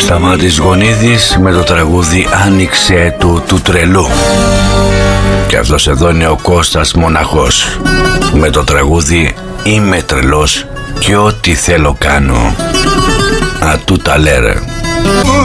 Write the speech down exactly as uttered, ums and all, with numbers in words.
Σταμάτης Γονίδης με το τραγούδι «Άνοιξε του του τρελού». Και αυτός εδώ είναι ο Κώστας Μοναχός με το τραγούδι «Είμαι τρελός και ό,τι θέλω κάνω». Α, τούτα λέρε.